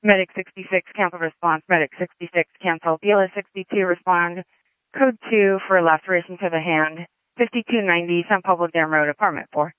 Medic 66, cancel response. Medic 66, cancel. BLS 62, respond. Code 2 for laceration to the hand. 5290, San Pablo Dam Road, apartment 4.